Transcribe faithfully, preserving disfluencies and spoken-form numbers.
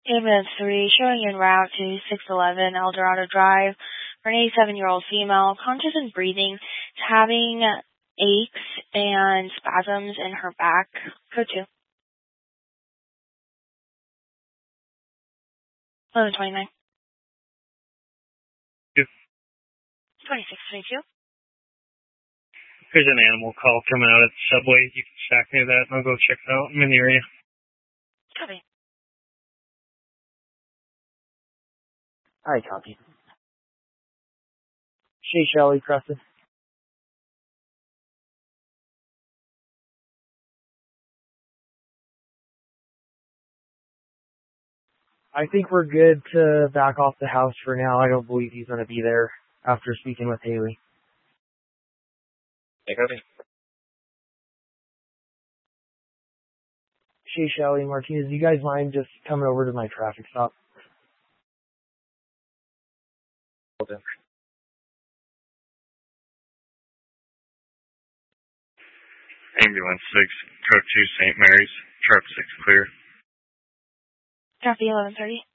Ambulance three, showing en route to six eleven El Dorado Drive for an eighty-seven-year-old female, conscious and breathing, having aches and spasms in her back. Code two. eleven twenty-nine. Two. twenty-six twenty-two. There's an animal call coming out at the subway. You can stack near that, and I'll go check it out. I'm in the area. Copy. Alright, copy. Shay Shelley, Crescent. I think we're good to back off the house for now. I don't believe he's going to be there after speaking with Haley. Hey, copy. Shay Shelley, Martinez, do you guys mind just coming over to my traffic stop? Okay. Ambulance six, truck two, Saint Mary's, truck six clear. Copy, eleven thirty.